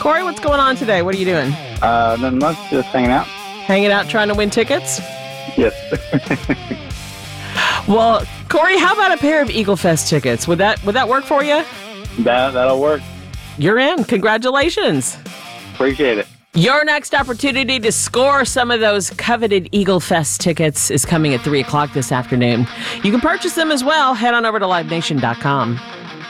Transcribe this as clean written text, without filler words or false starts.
Corey, what's going on today? What are you doing? Nothing much, just hanging out. Hanging out trying to win tickets? Yes. Well, Corey, how about a pair of Eagle Fest tickets? Would that work for you? That'll work. You're in. Congratulations. Appreciate it. Your next opportunity to score some of those coveted Eagle Fest tickets is coming at 3 o'clock this afternoon. You can purchase them as well. Head on over to livenation.com.